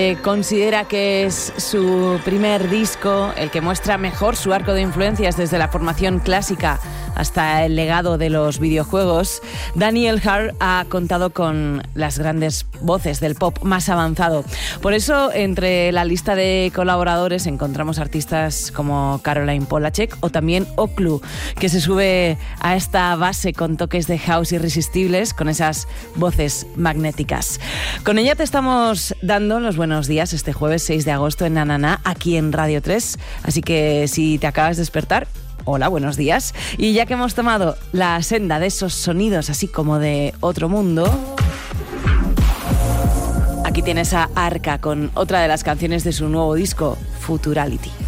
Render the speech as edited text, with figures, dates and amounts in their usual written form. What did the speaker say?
Considera que es su primer disco, el que muestra mejor su arco de influencias desde la formación clásica hasta el legado de los videojuegos. Daniel Hart ha contado con las grandes voces del pop más avanzado. Por eso, entre la lista de colaboradores encontramos artistas como Caroline Polachek o también Oklu, que se sube a esta base con toques de house irresistibles, con esas voces magnéticas. Con ella te estamos dando los buenos días este jueves 6 de agosto en Nananá, aquí en Radio 3. Así que si te acabas de despertar, hola, buenos días. Y ya que hemos tomado la senda de esos sonidos así como de otro mundo, aquí tienes a Arca con otra de las canciones de su nuevo disco, Futurality.